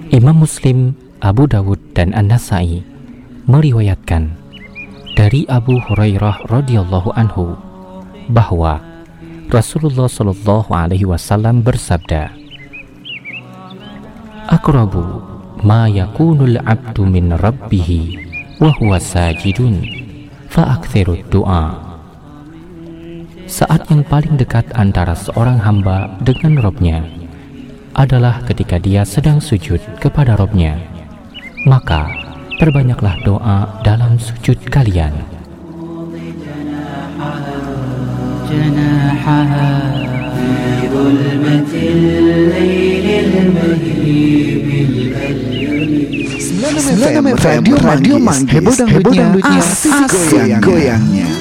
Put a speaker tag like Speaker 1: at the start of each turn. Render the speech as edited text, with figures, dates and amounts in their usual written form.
Speaker 1: Imam Muslim, Abu Dawud, dan An-Nasai meriwayatkan dari Abu Hurairah radhiyallahu anhu bahwa Rasulullah Shallallahu alaihi wasallam bersabda, "Aqrabu ma yakunul abdu min rabbih wa huwa sajidun fa'aktsirud du'a." Saat yang paling dekat antara seorang hamba dengan Robnya adalah ketika dia sedang sujud kepada Robnya, maka perbanyaklah doa dalam sujud kalian.
Speaker 2: Radio Manggis, heboh dangdutnya, asik goyangnya.